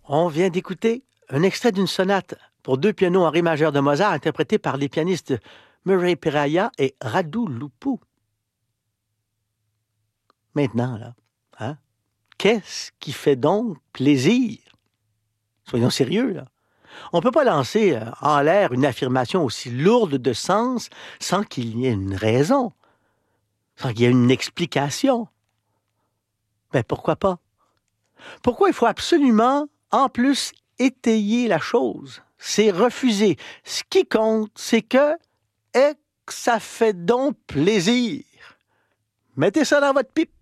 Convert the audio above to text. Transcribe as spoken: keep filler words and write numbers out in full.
On vient d'écouter un extrait d'une sonate pour deux pianos en ré majeur de Mozart, interprétée par les pianistes Murray Perahia et Radu Lupu. Maintenant, là, hein? Qu'est-ce qui fait donc plaisir? Soyons sérieux, là. On ne peut pas lancer euh, en l'air une affirmation aussi lourde de sens sans qu'il y ait une raison, sans qu'il y ait une explication. Mais pourquoi pas? Pourquoi il faut absolument, en plus, étayer la chose? C'est refuser. Ce qui compte, c'est que, et que ça fait donc plaisir. Mettez ça dans votre pipe.